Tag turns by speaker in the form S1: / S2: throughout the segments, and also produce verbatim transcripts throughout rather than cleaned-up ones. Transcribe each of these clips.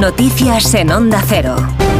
S1: Noticias en Onda Cero.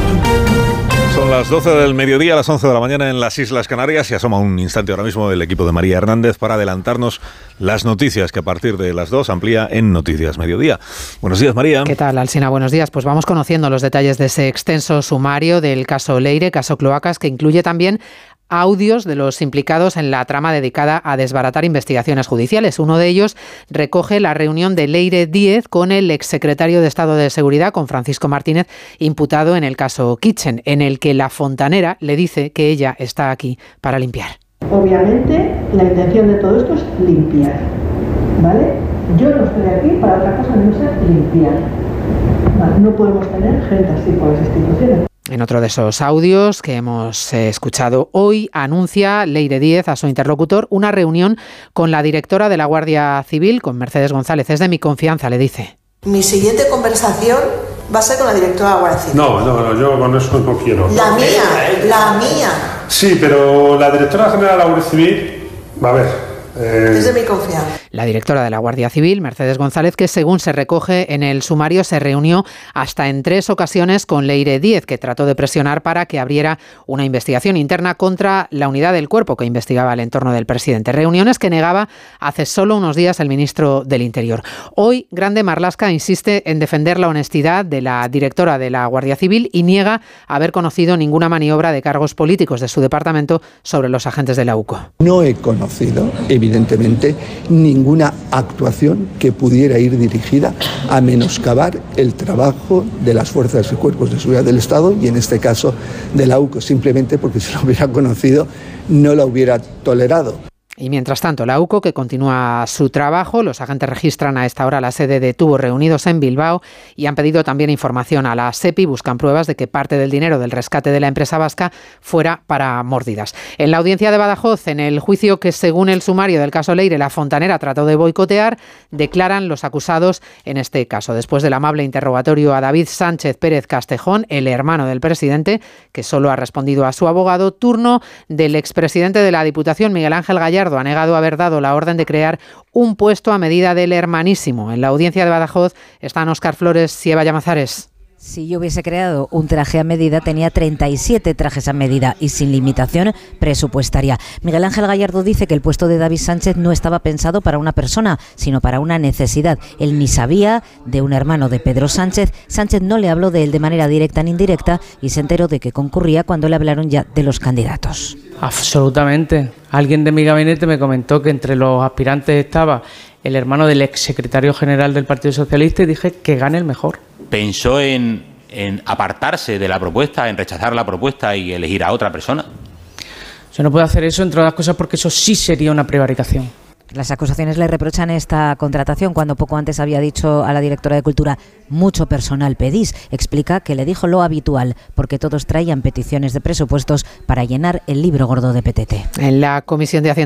S2: Son las doce del mediodía, a las once de la mañana en las Islas Canarias, y asoma un instante ahora mismo el equipo de María Hernández para adelantarnos las noticias que a partir de las dos amplía en Noticias Mediodía. Buenos días, María.
S3: ¿Qué tal, Alsina? Buenos días. Pues vamos conociendo los detalles de ese extenso sumario del caso Leire, caso Cloacas, que incluye también audios de los implicados en la trama dedicada a desbaratar investigaciones judiciales. Uno de ellos recoge la reunión de Leire Díez con el exsecretario de Estado de Seguridad, con Francisco Martínez, imputado en el caso Kitchen, en el que la fontanera le dice que ella está aquí para limpiar.
S4: Obviamente, la intención de todo esto es limpiar, ¿vale? Yo no estoy aquí para otra cosa que no sea limpiar. ¿Vale? No podemos tener gente así por las instituciones.
S3: En otro de esos audios que hemos eh, escuchado hoy, anuncia Leire Díez a su interlocutor una reunión con la directora de la Guardia Civil, con Mercedes González. Es de mi confianza, le dice.
S5: Mi siguiente conversación va a ser con la directora de la Guardia Civil.
S6: No, no, no, yo con eso no quiero.
S5: La mía, la mía.
S6: Sí, pero la directora general de la Guardia Civil, a ver... Eh...
S5: Es de mi confianza.
S3: La directora de la Guardia Civil, Mercedes González, que según se recoge en el sumario, se reunió hasta en tres ocasiones con Leire Díez, que trató de presionar para que abriera una investigación interna contra la unidad del cuerpo que investigaba el entorno del presidente. Reuniones que negaba hace solo unos días el ministro del Interior. Hoy, Grande Marlaska insiste en defender la honestidad de la directora de la Guardia Civil y niega haber conocido ninguna maniobra de cargos políticos de su departamento sobre los agentes de la U C O.
S7: No he conocido, evidentemente, ninguna actuación que pudiera ir dirigida a menoscabar el trabajo de las fuerzas y cuerpos de seguridad del Estado y en este caso de la U C O, simplemente porque si lo hubiera conocido no la hubiera tolerado.
S3: Y mientras tanto, la U C O, que continúa su trabajo, los agentes registran a esta hora la sede de tubos reunidos en Bilbao y han pedido también información a la SEPI, buscan pruebas de que parte del dinero del rescate de la empresa vasca fuera para Mórdidas. En la audiencia de Badajoz, en el juicio que según el sumario del caso Leire, la fontanera trató de boicotear, declaran los acusados en este caso. Después del amable interrogatorio a David Sánchez Pérez Castejón, el hermano del presidente, que solo ha respondido a su abogado, turno del expresidente de la Diputación, Miguel Ángel Gallardo, ha negado haber dado la orden de crear un puesto a medida del hermanísimo. En la audiencia de Badajoz están Óscar Flores y Eva Llamazares.
S8: Si yo hubiese creado un traje a medida, tenía treinta y siete trajes a medida y sin limitación presupuestaria. Miguel Ángel Gallardo dice que el puesto de David Sánchez no estaba pensado para una persona, sino para una necesidad. Él ni sabía de un hermano de Pedro Sánchez. Sánchez no le habló de él de manera directa ni indirecta y se enteró de que concurría cuando le hablaron ya de los candidatos.
S9: Absolutamente. Alguien de mi gabinete me comentó que entre los aspirantes estaba el hermano del exsecretario general del Partido Socialista y dije que gane el mejor.
S10: ¿Pensó en, en apartarse de la propuesta, en rechazar la propuesta y elegir a otra persona?
S9: Yo no puedo hacer eso, entre otras cosas, porque eso sí sería una prevaricación.
S8: Las acusaciones le reprochan esta contratación cuando poco antes había dicho a la directora de Cultura: mucho personal pedís. Explica que le dijo lo habitual porque todos traían peticiones de presupuestos para llenar el libro gordo de P T T.
S3: En la Comisión de Hacienda